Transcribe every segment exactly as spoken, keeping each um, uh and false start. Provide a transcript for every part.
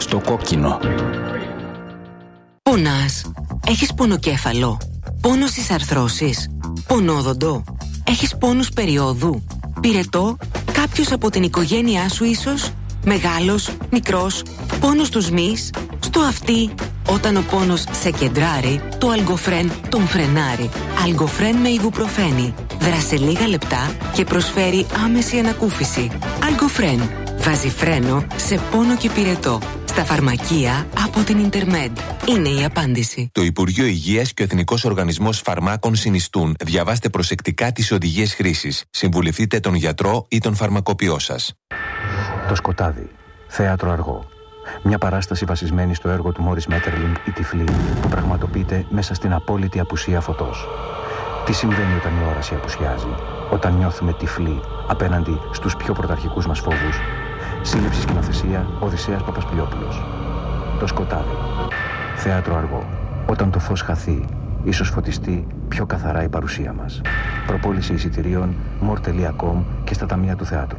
Στο κόκκινο. Πονάς? Έχεις πονοκέφαλο? Πόνο στις αρθρώσεις? Πονόδοντο? Έχεις πόνους περιόδου? Πυρετό? Κάποιος από την οικογένειά σου ίσως? Μεγάλος? Μικρός? Πόνος στους μυς? Στο αυτί? Όταν ο πόνος σε κεντράρει, το αλγκοφρέν τον φρενάρει. Αλγκοφρέν με ιβουπροφένη. Δράσε λίγα λεπτά και προσφέρει άμεση ανακούφιση. Αλγκοφρέν. Βάζει φρένο σε πόνο και πυρετό. Στα φαρμακεία από την Ιντερμέντ. Είναι η απάντηση. Το Υπουργείο Υγείας και ο Εθνικός Οργανισμός Φαρμάκων συνιστούν. Διαβάστε προσεκτικά τις οδηγίες χρήσης. Συμβουλευτείτε τον γιατρό ή τον φαρμακοποιό σας. Το σκοτάδι. Θέατρο αργό. Μια παράσταση βασισμένη στο έργο του Μόρις Μέττερλινγκ «Η Τυφλή», που πραγματοποιείται μέσα στην απόλυτη απουσία φωτός. Τι συμβαίνει όταν η όραση απουσιάζει, όταν νιώθουμε τυφλοί απέναντι στους πιο πρωταρχικούς μας φόβους? Σύλληψη σκηνοθεσία Οδυσσέας Παπασπηλιόπουλος. Το σκοτάδι. Θέατρο αργό. Όταν το φως χαθεί, ίσως φωτιστεί πιο καθαρά η παρουσία μας. Προπόληση εισιτηρίων μορ τελεία κομ και στα ταμεία του θεάτρου.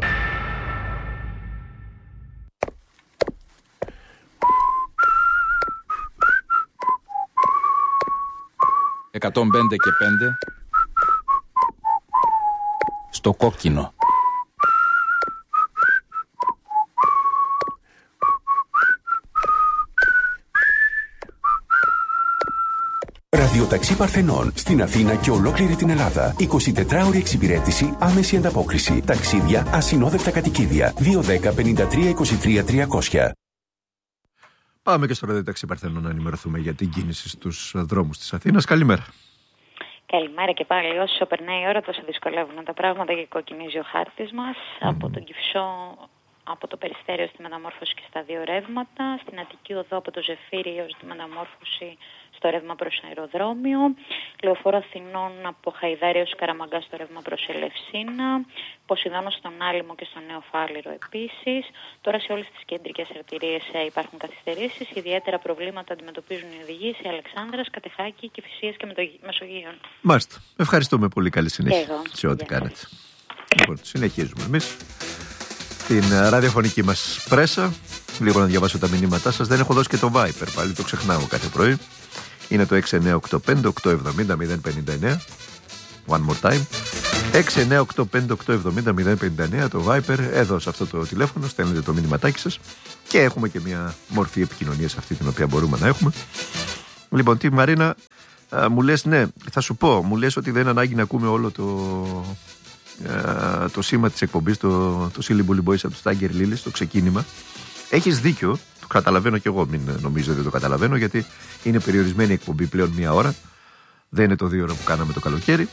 εκατόν πέντε και πέντε. Στο κόκκινο. Ραδιοταξί Παρθενών στην Αθήνα και ολόκληρη την Ελλάδα. εικοσιτετράωρη εξυπηρέτηση, άμεση ανταπόκριση. Ταξίδια, ασυνόδευτα κατοικίδια. δύο δέκα πενήντα τρία είκοσι τρία τριακόσια. Πάμε και στο Ραδιοταξί Παρθενών να ενημερωθούμε για την κίνηση στους δρόμους της Αθήνας. Καλημέρα. Καλημέρα και πάλι. Όσο περνάει η ώρα, τόσο δυσκολεύουν τα πράγματα και κοκκινίζει ο χάρτης μας. Mm. Από τον Κυφσό, από το Περιστέριο στη μεταμόρφωση και στα δύο ρεύματα. Στην Αττική Οδό από το Ζεφύρι έως τη μεταμόρφωση στο ρεύμα προς αεροδρόμιο. Λεωφόρο Αθηνών από Χαϊδάρη έως Καραμαγκά στο ρεύμα προς Ελευσίνα. Ποσειδώνο στον Άλυμο και στο Νέο Φάληρο επίσης. Τώρα σε όλες τις κεντρικές αρτηρίες υπάρχουν καθυστερήσεις. Ιδιαίτερα προβλήματα αντιμετωπίζουν οι οδηγοί σε Αλεξάνδρας, Κατεχάκη, Κηφισίας και Μεσογείων. Μάλιστα. Ευχαριστούμε πολύ. Καλή συνέχεια σε ό,τι Γεια κάνετε. Λοιπόν, συνεχίζουμε εμείς την ραδιοφωνική μας πρέσα. Λίγο να διαβάσω τα μηνύματά σας. Δεν έχω δώσει και το Viper, πάλι το ξεχνάω κάθε πρωί. Είναι το έξι εννιά οκτώ πέντε οκτώ εβδομήντα μηδέν πενήντα εννέα. One more time. έξι εννιά οκτώ πέντε οκτώ εβδομήντα μηδέν πενήντα εννέα το Viper. Εδώ σε αυτό το τηλέφωνο στέλνετε το μηνυματάκι σας. Και έχουμε και μια μορφή επικοινωνίας αυτή την οποία μπορούμε να έχουμε. Λοιπόν, τι Μαρίνα, α, μου λες, ναι, θα σου πω, μου λες ότι δεν είναι ανάγκη να ακούμε όλο το, α, το σήμα της εκπομπής, το, το Silly Bully Boys από το Stagger Lilies, το ξεκίνημα. Έχεις δίκιο. Το καταλαβαίνω κι εγώ, μην νομίζω ότι το καταλαβαίνω, γιατί είναι περιορισμένη η εκπομπή πλέον μία ώρα. Δεν είναι το δύο ώρα που κάναμε το καλοκαίρι.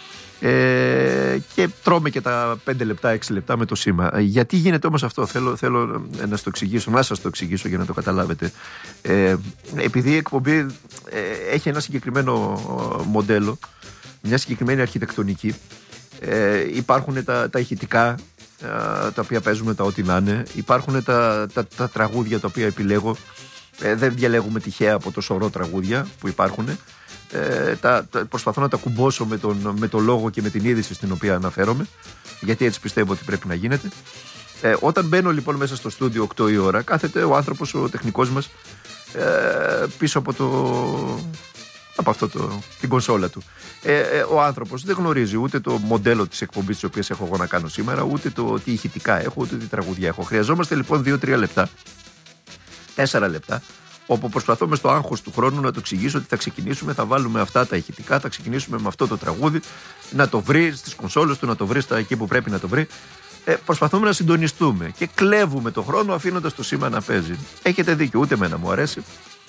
Ε, και τρώμε και τα πέντε λεπτά, έξι λεπτά με το σήμα. Γιατί γίνεται όμως αυτό? Θέλω, θέλω να σας το εξηγήσω, να σας το εξηγήσω για να το καταλάβετε. Ε, επειδή η εκπομπή ε, έχει ένα συγκεκριμένο μοντέλο, μια συγκεκριμένη αρχιτεκτονική, ε, υπάρχουν τα, τα ηχητικά, τα οποία παίζουμε, τα ό,τι να είναι. Υπάρχουν τα, τα, τα τραγούδια τα οποία επιλέγω. Ε, δεν διαλέγουμε τυχαία από το σωρό τραγούδια που υπάρχουν. Ε, τα, τα, προσπαθώ να τα κουμπώσω με τον, με τον λόγο και με την είδηση στην οποία αναφέρομαι, γιατί έτσι πιστεύω ότι πρέπει να γίνεται. Ε, όταν μπαίνω λοιπόν μέσα στο στούντιο οκτώ η ώρα, κάθεται ο άνθρωπος, ο τεχνικός μας, ε, πίσω από το... από αυτό το, την κονσόλα του. Ε, ε, ο άνθρωπος δεν γνωρίζει ούτε το μοντέλο της εκπομπής της οποίας έχω εγώ να κάνω σήμερα, ούτε το τι ηχητικά έχω, ούτε τι τραγουδιά έχω. Χρειαζόμαστε λοιπόν δύο τρία λεπτά, τέσσερα λεπτά, όπου προσπαθώ μες στο άγχος του χρόνου να το εξηγήσω ότι θα ξεκινήσουμε, θα βάλουμε αυτά τα ηχητικά, θα ξεκινήσουμε με αυτό το τραγούδι, να το βρει στις κονσόλες του, να το βρει στα εκεί που πρέπει να το βρει. Ε, προσπαθούμε να συντονιστούμε και κλέβουμε το χρόνο αφήνοντας το σήμα να παίζει. Έχετε δίκιο, ούτε εμένα μου αρέσει.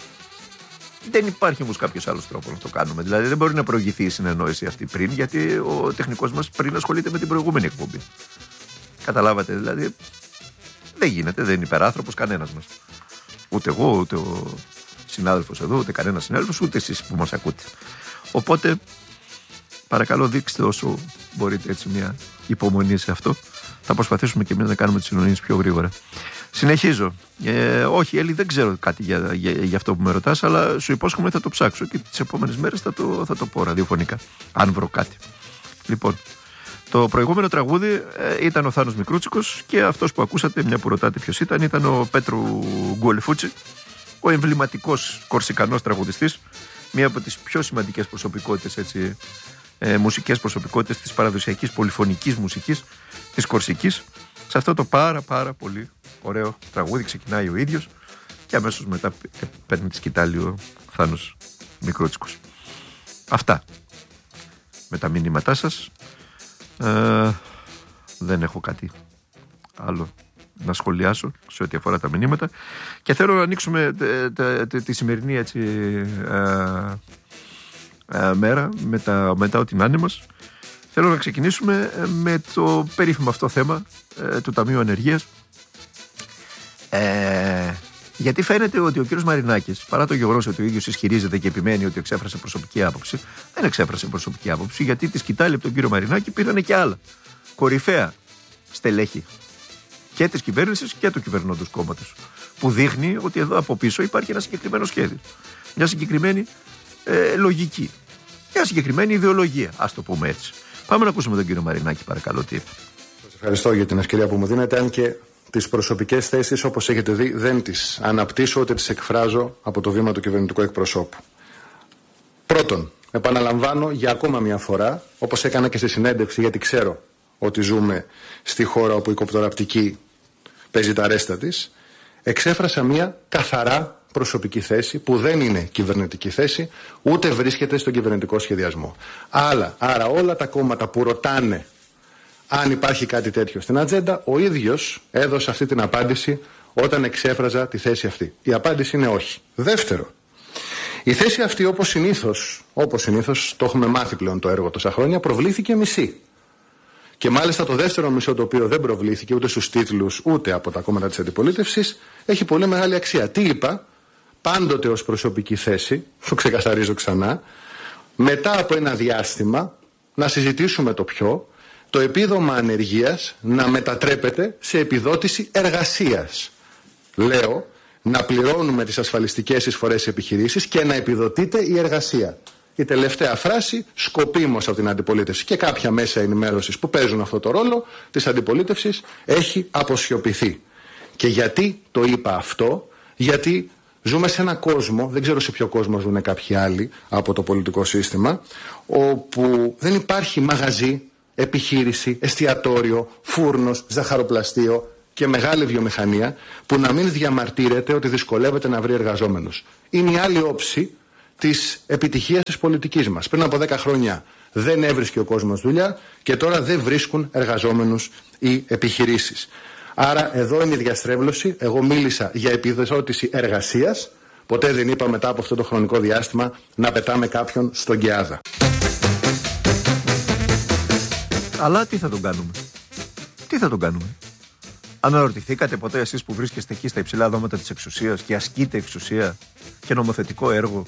Δεν υπάρχει όμως κάποιος άλλος τρόπος να το κάνουμε. Δηλαδή δεν μπορεί να προηγηθεί η συνεννόηση αυτή πριν, γιατί ο τεχνικός μας πριν ασχολείται με την προηγούμενη εκπομπή. Καταλάβατε, δηλαδή δεν γίνεται, δεν είναι υπεράνθρωπος κανένας μας. Ούτε εγώ, ούτε ο συνάδελφος εδώ, ούτε κανένας συνάδελφος, ούτε εσείς που μας ακούτε. Οπότε παρακαλώ δείξτε όσο μπορείτε έτσι μια υπομονή σε αυτό. Θα προσπαθήσουμε και εμείς να κάνουμε τις συνονίες πιο γρήγορα. Συνεχίζω. Ε, όχι, Έλλη, δεν ξέρω κάτι για, για, για αυτό που με ρωτάς, αλλά σου υπόσχομαι θα το ψάξω και τις επόμενες μέρες θα το, θα το πω ραδιοφωνικά, αν βρω κάτι. Λοιπόν, Το προηγούμενο τραγούδι ε, ήταν ο Θάνος Μικρούτσικος και αυτός που ακούσατε, μια που ρωτάτε ποιος ήταν, ήταν ο Πέτρου Γκουελφούτσι, ο εμβληματικός κορσικανός τραγουδιστής, μία από τις πιο σημαντικές προσωπικότητες, έτσι, ε, μουσικές προσωπικότητες της παραδοσιακής πολυφωνικής μουσικής της Κορσικής. Σε αυτό το πάρα πάρα πολύ ωραίο τραγούδι ξεκινάει ο ίδιος και αμέσως μετά παίρνει τη σκητάλη ο Θάνος Μικρούτσικος. Αυτά με τα μηνύματά σας. Ε, δεν έχω κάτι άλλο να σχολιάσω σε ό,τι αφορά τα μηνύματα και θέλω να ανοίξουμε τε, τε, τε, τη σημερινή έτσι, ε, ε, μέρα με τα, μετά ό,τι να είναι μας. Θέλω να ξεκινήσουμε με το περίφημο αυτό θέμα ε, του Ταμείου Ανεργίας, ε, γιατί φαίνεται ότι ο κύριος Μαρινάκης, παρά το γεγονός ότι ο ίδιος ισχυρίζεται και επιμένει ότι εξέφρασε προσωπική άποψη, δεν εξέφρασε προσωπική άποψη, γιατί τη σκητάλη από τον κύριο Μαρινάκη πήρανε και άλλα κορυφαία στελέχη και της κυβέρνησης και του κυβερνώντος κόμματος, που δείχνει ότι εδώ από πίσω υπάρχει ένα συγκεκριμένο σχέδιο, μια συγκεκριμένη ε, λογική, μια συγκεκριμένη ιδεολογία, ας το πούμε έτσι. Πάμε να ακούσουμε τον κύριο Μαρινάκη, παρακαλώ, τι είπε. Σας ευχαριστώ για την ευκαιρία που μου δίνετε, αν και τις προσωπικές θέσεις, όπως έχετε δει, δεν τις αναπτύσσω ούτε τις εκφράζω από το βήμα του κυβερνητικού εκπροσώπου. Πρώτον, επαναλαμβάνω για ακόμα μια φορά, όπως έκανα και στη συνέντευξη, γιατί ξέρω ότι ζούμε στη χώρα όπου η κοπτοραπτική παίζει τα ρέστα της, εξέφρασα μια καθαρά προσωπική θέση που δεν είναι κυβερνητική θέση, ούτε βρίσκεται στον κυβερνητικό σχεδιασμό. Άρα, άρα όλα τα κόμματα που ρωτάνε αν υπάρχει κάτι τέτοιο στην ατζέντα, ο ίδιος έδωσε αυτή την απάντηση όταν εξέφραζα τη θέση αυτή. Η απάντηση είναι όχι. Δεύτερο, η θέση αυτή, όπως συνήθως, όπως συνήθως, το έχουμε μάθει πλέον το έργο τόσα χρόνια, προβλήθηκε μισή. Και μάλιστα το δεύτερο μισό, το οποίο δεν προβλήθηκε ούτε στους τίτλους ούτε από τα κόμματα της αντιπολίτευσης, έχει πολύ μεγάλη αξία. Τι είπα? Πάντοτε ως προσωπική θέση, το ξεκαθαρίζω ξανά, μετά από ένα διάστημα να συζητήσουμε το ποιο, το επίδομα ανεργίας να μετατρέπεται σε επιδότηση εργασίας. Λέω να πληρώνουμε τις ασφαλιστικές εισφορές επιχειρήσεις και να επιδοτείται η εργασία. Η τελευταία φράση σκοπίμως από την αντιπολίτευση και κάποια μέσα ενημέρωσης που παίζουν αυτό το ρόλο της αντιπολίτευσης έχει αποσιωπηθεί. Και γιατί το είπα αυτό? Γιατί ζούμε σε ένα κόσμο, δεν ξέρω σε ποιο κόσμο ζουν κάποιοι άλλοι από το πολιτικό σύστημα, όπου δεν υπάρχει μαγαζί, επιχείρηση, εστιατόριο, φούρνος, ζαχαροπλαστείο και μεγάλη βιομηχανία που να μην διαμαρτύρεται ότι δυσκολεύεται να βρει εργαζόμενους. Είναι η άλλη όψη της επιτυχίας της πολιτικής μας. Πριν από δέκα χρόνια δεν έβρισκε ο κόσμος δουλειά και τώρα δεν βρίσκουν εργαζόμενους οι επιχειρήσεις. Άρα εδώ είναι η διαστρέβλωση. Εγώ μίλησα για επιδότηση εργασίας. Ποτέ δεν είπα μετά από αυτό το χρονικό διάστημα να πετάμε κάποιον στον Κεάδα. Αλλά τι θα τον κάνουμε? Τι θα τον κάνουμε? Αναρωτηθήκατε ποτέ εσείς που βρίσκεστε εκεί στα υψηλά δώματα της εξουσίας και ασκείτε εξουσία και νομοθετικό έργο,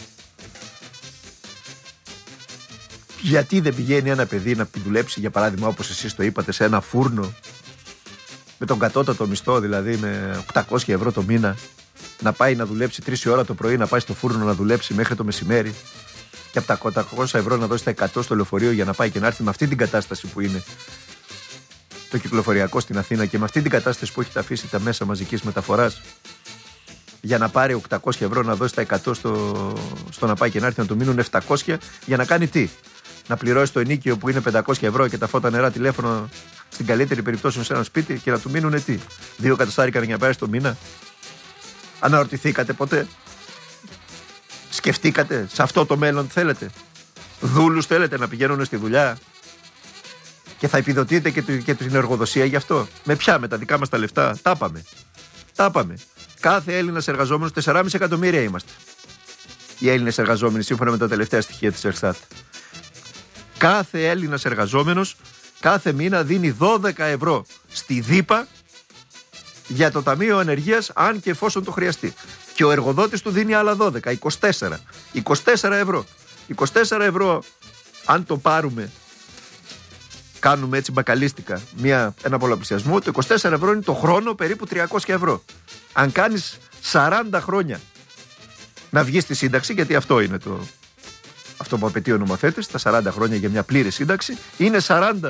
γιατί δεν πηγαίνει ένα παιδί να δουλέψει, για παράδειγμα, όπως εσείς το είπατε, σε ένα φούρνο με τον κατώτατο μισθό, δηλαδή με οκτακόσια ευρώ το μήνα, να πάει να δουλέψει τρεις η ώρα το πρωί, να πάει στο φούρνο να δουλέψει μέχρι το μεσημέρι και από τα οκτακόσια ευρώ να δώσει τα εκατό στο λεωφορείο για να πάει και να έρθει με αυτή την κατάσταση που είναι το κυκλοφοριακό στην Αθήνα και με αυτή την κατάσταση που έχει τα αφήσει τα μέσα μαζικής μεταφοράς, για να πάρει οκτακόσια ευρώ να δώσει τα εκατό στο, στο να πάει και να έρθει, να του μείνουν επτακόσια, για να κάνει τι? Να πληρώσει το ενοίκιο που είναι πεντακόσια ευρώ και τα φώτα, νερά, τηλέφωνο, στην καλύτερη περιπτώση σε ένα σπίτι, και να του μείνουν τι? Δύο κατοστάρικα για να πάρει το μήνα? Αναρωτηθήκατε ποτέ? Σκεφτήκατε σε αυτό το μέλλον θέλετε? Δούλους θέλετε να πηγαίνουν στη δουλειά και θα επιδοτείτε και, και την εργοδοσία γι' αυτό? Με ποια? Με τα δικά μας τα λεφτά? Τα πάμε. Τα πάμε. Κάθε Έλληνας εργαζόμενος, τέσσερα κόμμα πέντε εκατομμύρια είμαστε οι Έλληνες εργαζόμενοι, σύμφωνα με τα τελευταία στοιχεία της Ερστάτ. Κάθε Έλληνας εργαζόμενος κάθε μήνα δίνει δώδεκα ευρώ στη ΔΥΠΑ για το Ταμείο Ανεργίας, αν και εφόσον το χρειαστεί. Και ο εργοδότης του δίνει άλλα δώδεκα, είκοσι τέσσερα. είκοσι τέσσερα ευρώ. είκοσι τέσσερα ευρώ, αν το πάρουμε, κάνουμε έτσι μπακαλίστικα μια, ένα πολλαπλασιασμό, το είκοσι τέσσερα ευρώ είναι το χρόνο περίπου τριακόσια ευρώ. Αν κάνεις σαράντα χρόνια να βγεις στη σύνταξη, γιατί αυτό είναι το, αυτό που απαιτεί ο νομοθέτης, τα σαράντα χρόνια για μια πλήρη σύνταξη, είναι σαράντα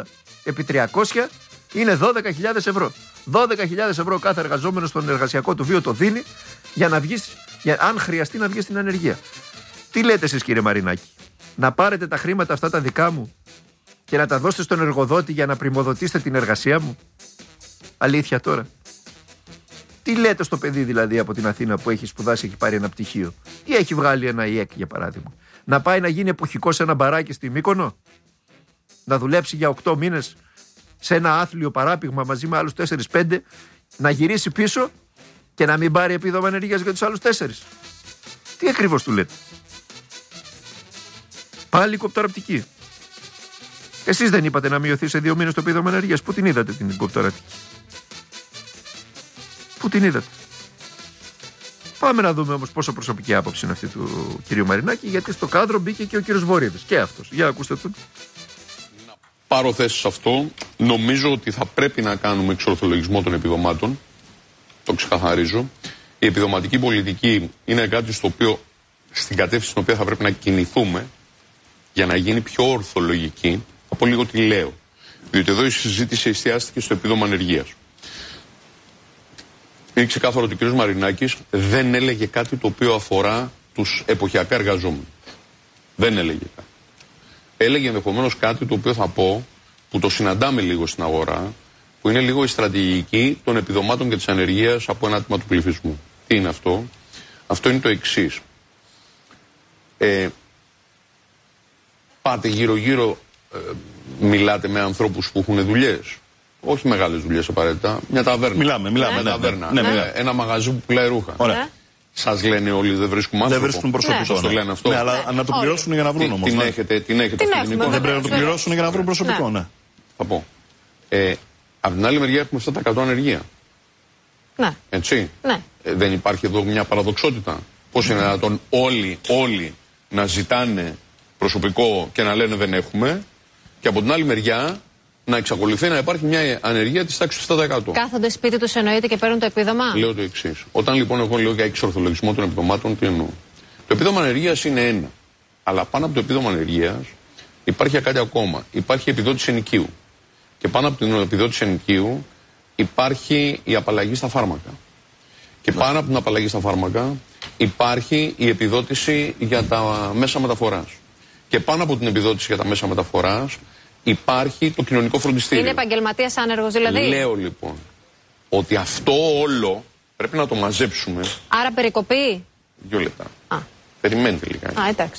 επί τριακόσια είναι δώδεκα χιλιάδες ευρώ. δώδεκα χιλιάδες ευρώ κάθε εργαζόμενο στον εργασιακό του βίο το δίνει για να βγει, για, αν χρειαστεί να βγει στην ανεργία. Τι λέτε εσείς, κύριε Μαρινάκη, να πάρετε τα χρήματα αυτά τα δικά μου και να τα δώσετε στον εργοδότη για να πρημοδοτήσετε την εργασία μου? Αλήθεια τώρα? Τι λέτε στο παιδί δηλαδή από την Αθήνα που έχει σπουδάσει, έχει πάρει ένα πτυχίο ή έχει βγάλει ένα ΙΕΚ για παράδειγμα, να πάει να γίνει εποχικό σε ένα μπαράκι στη Μύκονο, να δουλέψει για οκτώ μήνες σε ένα άθλιο παράπηγμα μαζί με άλλους τέσσερις πέντε, να γυρίσει πίσω και να μην πάρει επίδομα ανεργίας για τους άλλους τέσσερις? Τι ακριβώς του λέτε? Πάλι κοπτοραπτική. Εσείς δεν είπατε να μειωθεί σε δύο μήνες το επίδομα ανεργίας? Πού την είδατε την κοπτοραπτική? Πού την είδατε? Πάμε να δούμε όμως πόσο προσωπική άποψη είναι αυτή του κυρίου Μαρινάκη, γιατί στο κάδρο μπήκε και ο κύριος Βορίδης και αυτός. Για ακούστε τον. Να πάρω θέση σε αυτό. Νομίζω ότι θα πρέπει να κάνουμε εξορθολογισμό των επιδομάτων. Το ξεκαθαρίζω. Η επιδοματική πολιτική είναι κάτι στο οποίο, στην κατεύθυνση στην οποία θα πρέπει να κινηθούμε για να γίνει πιο ορθολογική. Από λίγο τι λέω. Διότι εδώ η συζήτηση εστιάστηκε στο επίδομα ανεργίας. Είναι ξεκάθαρο ότι ο κ. Μαρινάκης δεν έλεγε κάτι το οποίο αφορά τους εποχιακά εργαζόμενους. Δεν έλεγε κάτι. Έλεγε ενδεχομένως κάτι το οποίο θα πω, που το συναντάμε λίγο στην αγορά, που είναι λίγο η στρατηγική των επιδομάτων και της ανεργίας από ένα τμήμα του πληθυσμού. Τι είναι αυτό? Αυτό είναι το εξής. Ε, πάτε γύρω-γύρω, ε, μιλάτε με ανθρώπους που έχουν δουλειές. Όχι μεγάλες δουλειές απαραίτητα. Μια ταβέρνα. Μιλάμε, μιλάμε. Μια Ναι, ταβέρνα. ναι, ναι, Ναι, ένα μαγαζί που πουλάει ρούχα. Ωραία. Σας λένε όλοι δεν βρίσκουμε άνθρωπο? Δεν βρίσκουν προσωπικό. Ναι. Το λένε αυτό. Ναι, αλλά να το πληρώσουν για να βρουν όμως. Την Ναι. έχετε, την έχετε Την αυτή έχουμε, την εικόνα? Δεν πρέπει να το πληρώσουν για να βρουν προσωπικό, ναι. Θα πω. Ε, απ' την άλλη μεριά έχουμε επτά τοις εκατό ανεργία. Ναι. Έτσι. Ναι. Ε, δεν υπάρχει εδώ μια παραδοξότητα? Πώς είναι δυνατόν όλοι, όλοι να ζητάνε προσωπικό και να λένε δεν έχουμε, και από την άλλη μεριά να εξακολουθεί να υπάρχει μια ανεργία της τάξης του επτά τοις εκατό. Κάθονται σπίτι τους εννοείται και παίρνουν το επίδομα? Λέω το εξής. Όταν λοιπόν εγώ λέω για εξορθολογισμό των επιδομάτων, τι εννοώ? Το επίδομα ανεργίας είναι ένα. Αλλά πάνω από το επίδομα ανεργίας υπάρχει κάτι ακόμα. Υπάρχει η επιδότηση ενοικίου. Και πάνω από την επιδότηση ενοικίου υπάρχει η απαλλαγή στα φάρμακα. Και ναι. πάνω από την απαλλαγή στα φάρμακα υπάρχει η επιδότηση για τα μέσα μεταφοράς. Και πάνω από την επιδότηση για τα μέσα μεταφοράς υπάρχει το κοινωνικό φροντιστήριο. Είναι επαγγελματίας άνεργος δηλαδή? Λέω λοιπόν ότι αυτό όλο πρέπει να το μαζέψουμε. Άρα περικοπή? Δύο λεπτά. Α. Περιμένετε λίγα. Α, εντάξει.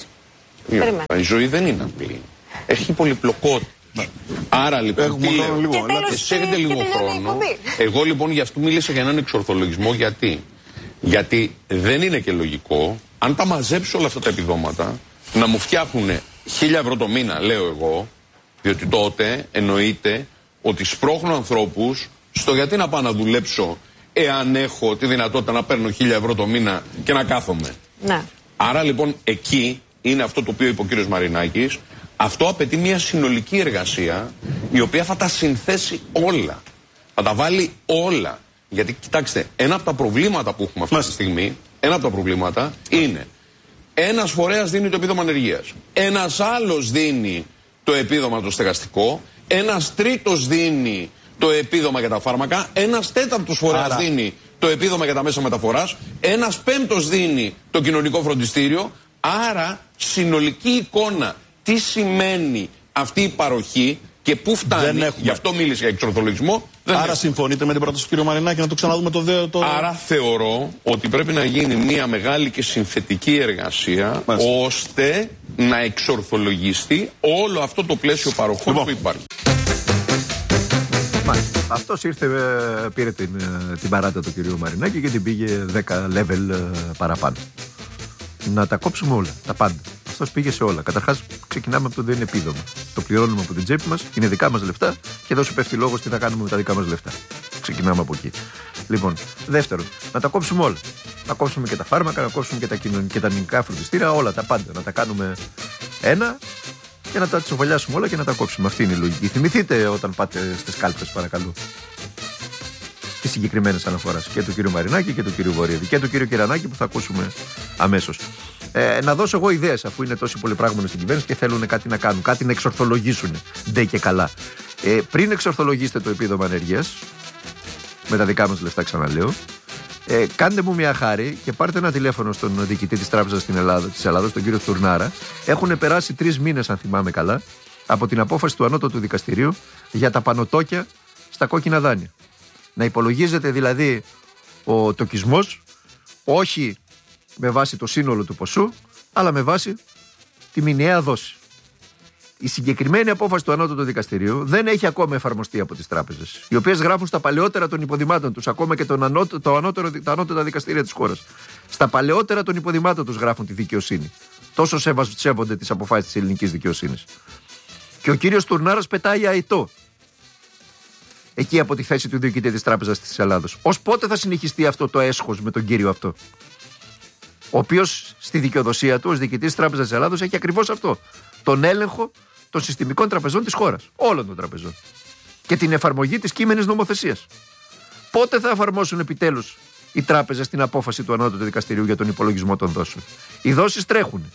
Η ζωή δεν είναι απλή. Έχει πολυπλοκότητα. Άρα λοιπόν, έχουμε τι λέω, λίγο, εσείς έχετε λίγο χρόνο. Εγώ λοιπόν γι' αυτό μίλησα για έναν εξορθολογισμό. Γιατί? Γιατί δεν είναι και λογικό, αν τα μαζέψω όλα αυτά τα επιδόματα, να μου φτιάχνουν χίλια ευρώ το μήνα, λέω εγώ, διότι τότε εννοείται ότι σπρώχνω ανθρώπους στο γιατί να πάω να δουλέψω εάν έχω τη δυνατότητα να παίρνω χίλια ευρώ το μήνα και να κάθομαι. Ναι. Άρα λοιπόν εκεί είναι αυτό το οποίο είπε ο κύριος Μαρινάκης. Αυτό απαιτεί μια συνολική εργασία η οποία θα τα συνθέσει όλα. Θα τα βάλει όλα. Γιατί κοιτάξτε, ένα από τα προβλήματα που έχουμε αυτή τη στιγμή, ένα από τα προβλήματα είναι ένας φορέας δίνει το επίδομα ανεργίας. Ένας άλλος δίνει το επίδομα το στεγαστικό. Ένας τρίτος δίνει το επίδομα για τα φάρμακα. Ένας τέταρτος φορέας Άρα... δίνει το επίδομα για τα μέσα μεταφοράς. Ένας πέμπτος δίνει το κοινωνικό φροντιστήριο. Άρα συνολική εικόνα τι σημαίνει αυτή η παροχή και πού φτάνει, γι' αυτό μίλησε για εξορθολογισμό. Άρα έχουμε. Συμφωνείτε με την πρόταση του κ. Μαρινάκη να το ξαναδούμε το δέο το... Άρα θεωρώ ότι πρέπει να γίνει μια μεγάλη και συνθετική εργασία Μάλιστα. ώστε να εξορθολογιστεί όλο αυτό το πλαίσιο παροχών λοιπόν. που υπάρχει. Μάλιστα. Αυτός ήρθε, πήρε την, την παράτα του κ. Μαρινάκη και την πήγε δέκα level παραπάνω. Να τα κόψουμε όλα, τα πάντα. Αυτός πήγε σε όλα. Καταρχάς, ξεκινάμε από το δεν είναι επίδομα. Το πληρώνουμε από την τσέπη μας, είναι δικά μας λεφτά και εδώ σου πέφτει λόγος τι θα κάνουμε με τα δικά μας λεφτά. Ξεκινάμε από εκεί. Λοιπόν, δεύτερον, να τα κόψουμε όλα. Να κόψουμε και τα φάρμακα, να κόψουμε και τα κοινωνικά φροντιστήρια, όλα τα πάντα. Να τα κάνουμε ένα και να τα τσοβολιάσουμε όλα και να τα κόψουμε. Αυτή είναι η λογική. Θυμηθείτε όταν πάτε στις κάλπες, παρακαλώ. Τις συγκεκριμένες αναφοράς και του κ. Μαρινάκη και του κ. Βορίδη και του κ. Κυρανάκη που θα ακούσουμε αμέσως. Ε, να δώσω εγώ ιδέες, αφού είναι τόσοι πολυπράγμονες στην κυβέρνηση και θέλουν κάτι να κάνουν, κάτι να εξορθολογήσουν. Ντε και καλά. Ε, πριν εξορθολογήσετε το επίδομα ανεργίας, με τα δικά μας λεφτά ξαναλέω, ε, κάντε μου μια χάρη και πάρτε ένα τηλέφωνο στον διοικητή της Τράπεζας στην Ελλάδα, της Ελλάδος, τον κύριο Τουρνάρα. Έχουν περάσει τρεις μήνες, αν θυμάμαι καλά, από την απόφαση του Ανώτατου Δικαστηρίου για τα πανωτόκια στα κόκκινα δάνεια. Να υπολογίζεται δηλαδή ο τοκισμός όχι με βάση το σύνολο του ποσού, αλλά με βάση τη μηνιαία δόση. Η συγκεκριμένη απόφαση του Ανώτατου Δικαστηρίου δεν έχει ακόμα εφαρμοστεί από τις τράπεζες, οι οποίες γράφουν στα παλαιότερα των υποδημάτων τους, ακόμα και τον ανώτε, το ανώτερο, τα ανώτατα δικαστήρια της χώρας. Στα παλαιότερα των υποδημάτων τους γράφουν τη δικαιοσύνη. Τόσο σέβονται τις αποφάσεις της ελληνικής δικαιοσύνης. Και ο κύριος Τουρνάρας πετάει αητό εκεί από τη θέση του διοικητή της Τράπεζας της Ελλάδος. Ως πότε θα συνεχιστεί αυτό το έσχος με τον κύριο αυτό, ο οποίος στη δικαιοδοσία του ως διοικητής της Τράπεζας της Ελλάδος έχει ακριβώς αυτό, τον έλεγχο των συστημικών τραπεζών της χώρας, όλων των τραπεζών, και την εφαρμογή της κείμενης νομοθεσίας. Πότε θα εφαρμόσουν επιτέλους οι τράπεζες την απόφαση του Ανώτατου Δικαστηρίου για τον υπολογισμό των δόσεων? Οι δόσεις τρέχουν.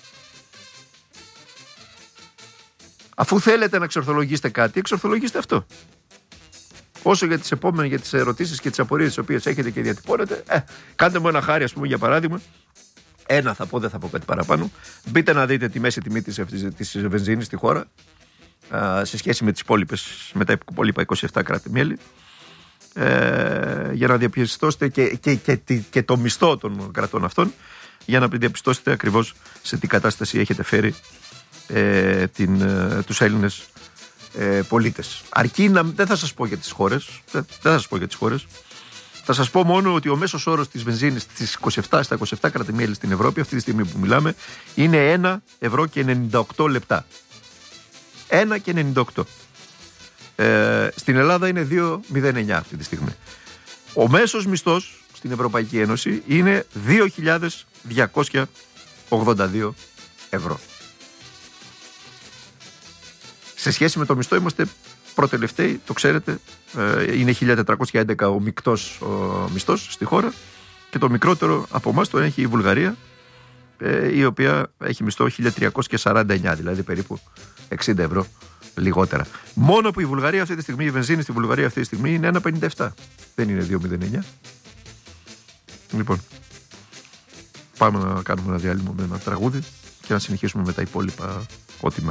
Αφού θέλετε να εξορθολογήσετε κάτι, εξορθολογήστε αυτό. Όσο για τις επόμενες, για τις ερωτήσεις και τις απορίες τις οποίες έχετε και διατυπώνετε, ε, κάντε μου ένα χάρη, ας πούμε, για παράδειγμα. Ένα θα πω, δεν θα πω κάτι παραπάνω. Μπείτε να δείτε τη μέση τιμή της, της βενζίνης στη χώρα α, σε σχέση με τις υπόλοιπες, με τα υπόλοιπα είκοσι επτά κράτη-μέλη, ε, για να διαπιστώσετε και, και, και, και, και το μισθό των κρατών αυτών, για να διαπιστώσετε ακριβώς σε τι κατάσταση έχετε φέρει ε, την, ε, τους Έλληνες ε, πολίτες. Αρκεί να, δεν θα σας πω για τις χώρες, δεν, δεν θα σας πω για τις χώρες. Θα σας πω μόνο ότι ο μέσος όρος της βενζίνης στις είκοσι επτά, στα είκοσι επτά κράτη-μέλη στην Ευρώπη αυτή τη στιγμή που μιλάμε είναι ένα ευρώ και ενενήντα οκτώ λεπτά. ένα και ενενήντα οκτώ. Ε, στην Ελλάδα είναι δύο κόμμα μηδέν εννιά αυτή τη στιγμή. Ο μέσος μισθός στην Ευρωπαϊκή Ένωση είναι δύο χιλιάδες διακόσια ογδόντα δύο ευρώ. Σε σχέση με το μισθό είμαστε προτελευταίοι, το ξέρετε, είναι χίλια τετρακόσια έντεκα ο μεικτός ο μισθός στη χώρα και το μικρότερο από εμάς το έχει η Βουλγαρία, η οποία έχει μισθό χίλια τριακόσια σαράντα εννιά, δηλαδή περίπου εξήντα ευρώ λιγότερα. Μόνο που η Βουλγαρία αυτή τη στιγμή, η βενζίνη στη Βουλγαρία αυτή τη στιγμή είναι ένα πενήντα επτά, δεν είναι δύο κόμμα μηδέν εννιά. Λοιπόν, πάμε να κάνουμε ένα διάλειμμα με ένα τραγούδι και να συνεχίσουμε με τα υπόλοιπα ό,τι